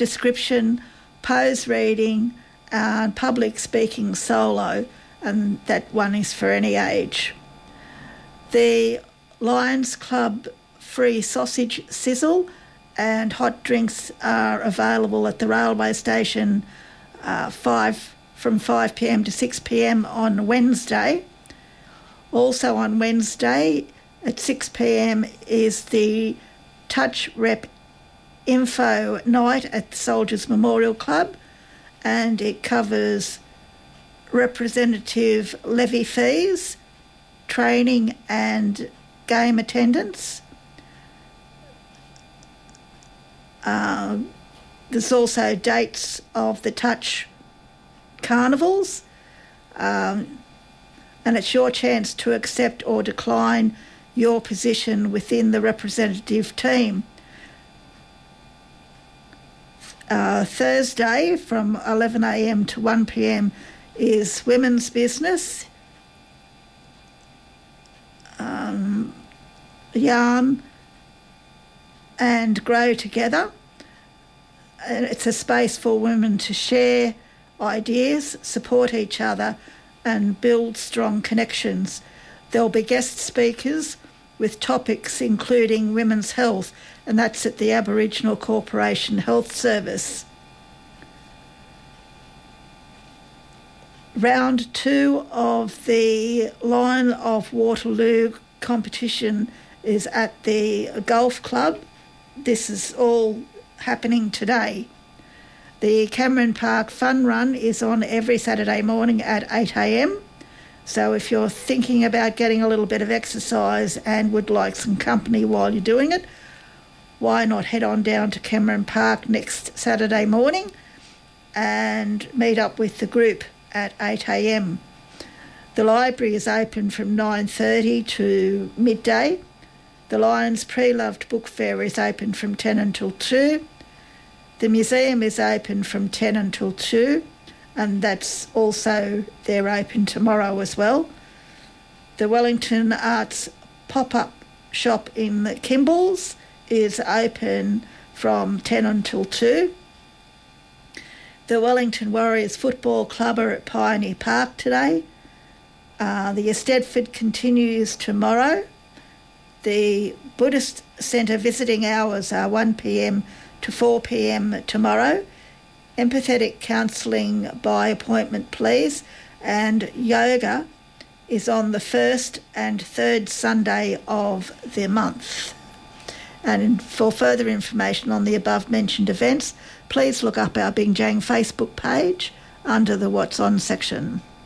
description, pose reading, and public speaking solo, and that one is for any age. The Lions Club free sausage sizzle and hot drinks are available at the railway station from 5 p.m. to 6 p.m. on Wednesday. Also on Wednesday at 6 p.m. is the Touch Rep Info Night at the Soldiers Memorial Club, and it covers representative levy fees, training and game attendance. There's also dates of the Touch carnivals, and it's your chance to accept or decline your position within the representative team. Thursday from 11 a.m. to 1 p.m. is women's business, yarn and grow together. And it's a space for women to share ideas, support each other and build strong connections. There'll be guest speakers with topics including women's health, and that's at the Aboriginal Corporation Health Service. Round 2 of the Lion of Waterloo competition is at the Golf Club. This is all happening today. The Cameron Park Fun Run is on every Saturday morning at 8 a.m. So if you're thinking about getting a little bit of exercise and would like some company while you're doing it, why not head on down to Cameron Park next Saturday morning and meet up with the group at 8 a.m. The library is open from 9:30 to midday. The Lions Pre-Loved Book Fair is open from 10 until 2. The museum is open from 10 until 2, and they're open tomorrow as well. The Wellington Arts pop-up shop in Kimball's is open from 10 until 2. The Wellington Warriors Football Club are at Pioneer Park today. The Eisteddfod continues tomorrow. The Buddhist Centre visiting hours are 1 p.m. to 4 p.m. tomorrow. Empathetic counselling by appointment, please. And yoga is on the first and third Sunday of the month. And for further information on the above-mentioned events, please look up our Bingjang Facebook page under the What's On section.